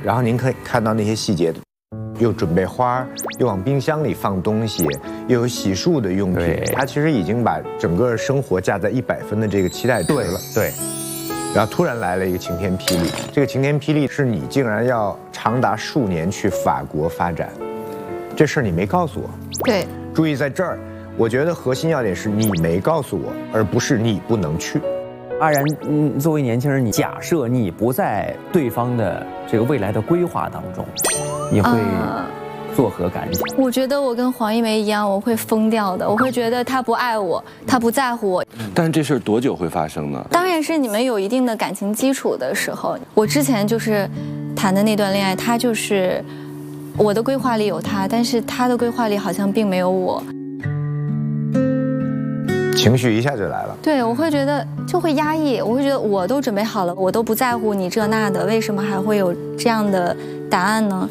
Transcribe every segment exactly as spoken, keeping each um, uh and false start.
然后您可以看到那些细节，又准备花，又往冰箱里放东西，又有洗漱的用品，他其实已经把整个生活架在一百分的这个期待值了。 对。 然后突然来了一个晴天霹雳，这个晴天霹雳是你竟然要长达数年去法国发展，这事儿你没告诉我。 对， 注意在这儿，我觉得核心要点是你没告诉我，而不是你不能去。 阿然，嗯，作为年轻人，你假设你不在对方的这个未来的规划当中，你会作何感想？ 我觉得我跟黄一梅一样，我会疯掉的。我会觉得他不爱我，他不在乎我。 但是这事儿多久会发生呢？ 当然是你们有一定的感情基础的时候。我之前就是谈的那段恋爱，他就是我的规划里有他，但是他的规划里好像并没有我。 情绪一下就来了。 对，我会觉得就会压抑，我会觉得我都准备好了，我都不在乎你这那的，为什么还会有这样的答案呢？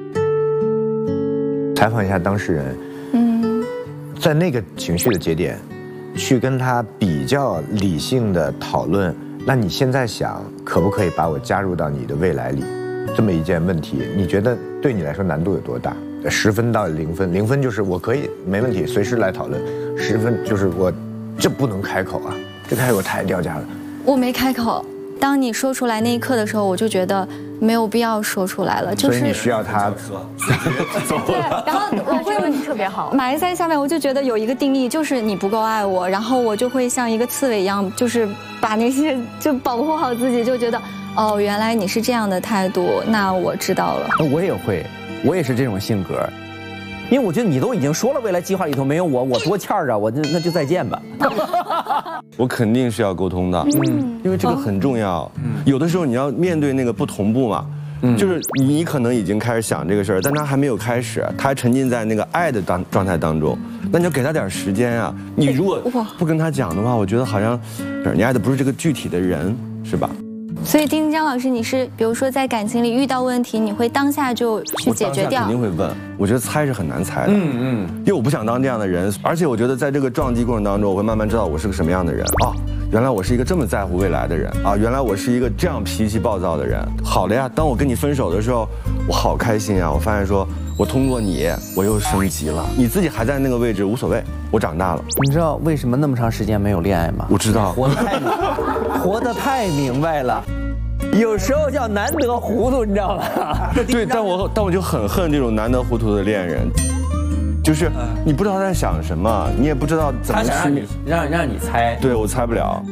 采访一下当事人，嗯，在那个情绪的节点，去跟他比较理性的讨论，那你现在想可不可以把我加入到你的未来里，这么一件问题，你觉得对你来说难度有多大？十分到零分，零分就是我可以没问题，随时来讨论；十分就是我这不能开口啊，这开口太掉价了。 我没开口，当你说出来那一刻的时候，我就觉得没有必要说出来了，就是。 所以你需要他走了。对，然后我会问你特别好，马一在下面我就觉得有一个定义，就是你不够爱我，然后我就会像一个刺猬一样，就是把那些就保护好自己，就觉得哦，原来你是这样的态度，那我知道了。 我也会。我也是这种性格，因为我觉得你都已经说了未来计划里头没有我，我多欠儿啊，我就那就再见吧。 我肯定是要沟通的，嗯，因为这个很重要。有的时候你要面对那个不同步嘛，就是你可能已经开始想这个事儿，但他还没有开始，他还沉浸在那个爱的当状态当中，那你要给他点时间啊。你如果不跟他讲的话，我觉得好像你爱的不是这个具体的人，是吧？ 所以丁丁张老师，你是比如说在感情里遇到问题，你会当下就去解决掉？ 肯定会问。我觉得猜是很难猜的，嗯嗯，因为我不想当这样的人，而且我觉得在这个撞击过程当中，我会慢慢知道我是个什么样的人啊。原来我是一个这么在乎未来的人啊！原来我是一个这样脾气暴躁的人。好了呀，当我跟你分手的时候，我好开心啊！我发现说，我通过你，我又升级了。你自己还在那个位置无所谓，我长大了。 你知道为什么那么长时间没有恋爱吗？ 我知道， 活得太活得太明白了。有时候叫难得糊涂，你知道吗？ 对，但我但我就很恨这种难得糊涂的恋人。就是你不知道他在想什么，你也不知道怎么去让你让让你猜， 对我猜不了。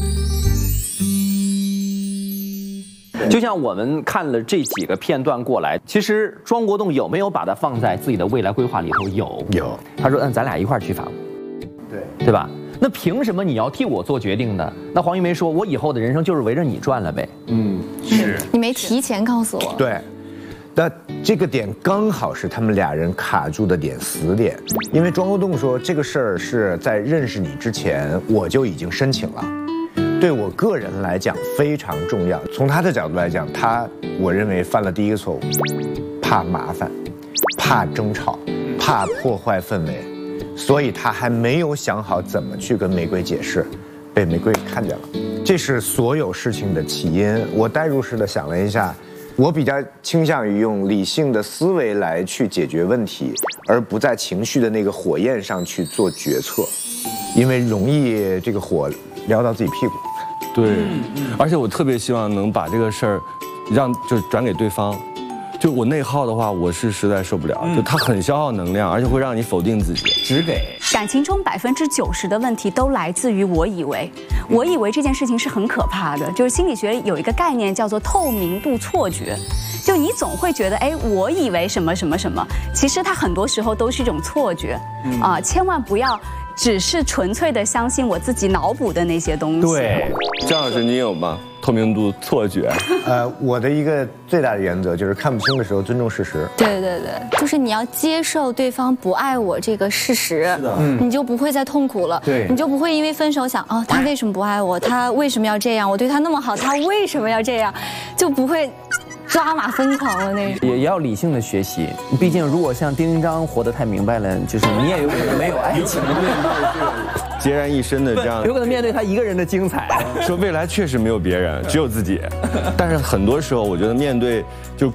就像我们看了这几个片段过来，其实庄国栋有没有把它放在自己的未来规划里头？有， 有。 他说：“嗯，咱俩一块儿去法国。”对，对吧？那凭什么你要替我做决定呢？那黄玉梅说：“我以后的人生就是围着你转了呗。” 嗯，是。 你没提前告诉我。 对。那这个点刚好是他们俩人卡住的点，死点。因为庄国栋说这个事儿是在认识你之前我就已经申请了，对我个人来讲非常重要。从他的角度来讲，他我认为犯了第一个错误，怕麻烦，怕争吵，怕破坏氛围，所以他还没有想好怎么去跟玫瑰解释，被玫瑰看见了。这是所有事情的起因。我代入式的想了一下。我比较倾向于用理性的思维来去解决问题，而不在情绪的那个火焰上去做决策，因为容易这个火燎到自己屁股。 对，而且我特别希望能把这个事儿让就转给对方。就我内耗的话，我是实在受不了，就它很消耗能量，而且会让你否定自己。 只给感情中百分之九十的问题都来自于我以为，我以为这件事情是很可怕的。就是心理学有一个概念叫做透明度错觉，就你总会觉得，哎，我以为什么什么什么，其实它很多时候都是一种错觉，啊、呃，千万不要只是纯粹的相信我自己脑补的那些东西。 对，张老师，你有吗？透明度错觉。 呃，我的一个最大的原则就是看不清的时候尊重事实。 对对对，就是你要接受对方不爱我这个事实，是的，嗯，你就不会再痛苦了。 对， 你就不会因为分手想，哦，他为什么不爱我？他为什么要这样？我对他那么好，他为什么要这样？就不会抓马疯狂了那种。 也要理性的学习，毕竟如果像丁丁张活得太明白了，就是你也有可能没有爱情的面对这个孑然一身的这样， 有可能面对他一个人的精彩。 说未来确实没有别人，只有自己。但是很多时候，我觉得面对就